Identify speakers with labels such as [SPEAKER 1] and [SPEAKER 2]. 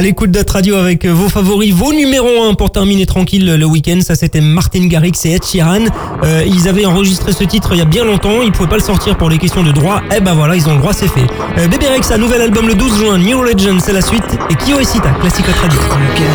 [SPEAKER 1] l'écoute d'Hot Radio avec vos favoris, vos numéros 1 pour terminer tranquille le week-end. Ça, c'était Martin Garrix et Ed Sheeran. Ils avaient enregistré ce titre il y a bien longtemps. Ils pouvaient pas le sortir pour les questions de droit. Eh ben voilà, ils ont le droit, c'est fait. Bébé Rexha, nouvel album le 12 juin. New Legend, c'est la suite. Et Kyo et Sita, classique Hot Radio.